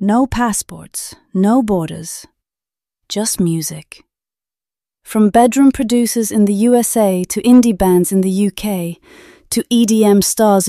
No passports, no borders, just music. From bedroom producers in the USA to indie bands in the UK to EDM stars